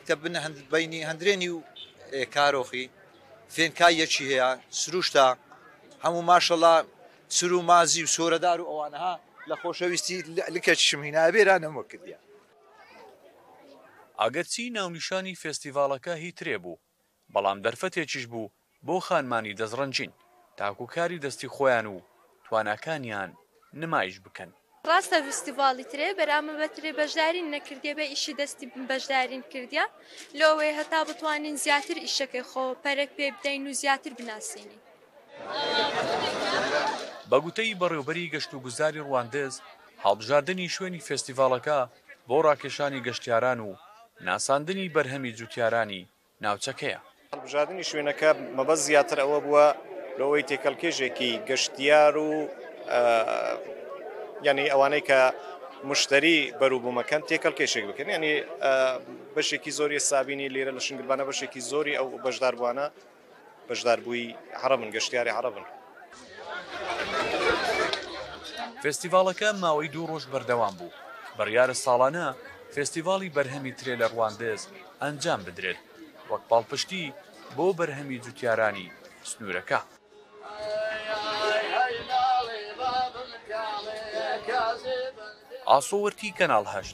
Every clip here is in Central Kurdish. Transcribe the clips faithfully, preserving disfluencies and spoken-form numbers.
کە بن بینی هەندرێنی و کارۆخی فێنکای یەکی هەیە سروشتا هەموو ماشەڵا سر و مازی و سۆرەدار و ئەوانەها لە خۆشەویستی لکە چشم هینا بێرانەوە کردیا. ئەگەرچی ناونیشانی فێستیڤالەکە هی ترێ بوو بەڵام دەرفەتێکیش بوو بۆ خانمانی دەزڕەنجین تاکوکاری دەستی خۆیان و تواناکانیان نمایش بکەن. ڕاستە فستیڤاڵی ترێ بەرامە بەترێ بەشدارین نەکردێ بە ئیشی دەستی بەشدارین کردیا لەوەی هەتا بتوانین زیاتر ئیشەکەی خۆ پەرێک پێ بدەین و زیاتر بناسیینی. بەگوتەی بەڕێوەبەری گەشت و گوزاری ڕواندز هەڵبژاردننی شوێنی فێستیڤالەکە بۆ ڕاکێشانی گەشتیاران و ناساندنی بەرهەمی جوتیارانی ناوچەکەیە. هەڵبژاردننی شوێنەکە مەبەست زیاتر ئەوە بووە لەوەی تێکەڵکێژێکی گەشتیار و یعنی ئەوانەی کە مشتری بەروبوومەکەن تێکەڵکێشێک بکەن یعنی بەشێکی زۆری سابینی لێرە لە شنگلبانە بەشێکی زۆری ئەو بەشداربووانە بەشداربووی عەرەبن گەشتیاری عەرەبن. فێستیڤالەکە ماوەی دوو ڕۆژ بەردەوام بوو. بڕیارە ساڵانە فێستیڤاڵی بەرهەمی ترێ لە ڕواندز ئەنجام بدرێت وەک پاڵپشتی بۆ بەرهەمی جوتیارانی سنوورەکە. ئاسۆوەرتی کەناڵ هەشت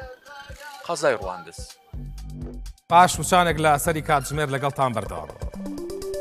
قەزای ڕواندز. پاش وشانێک لە ئەسەری کاتژمێر لەگەڵتان بەردەوام.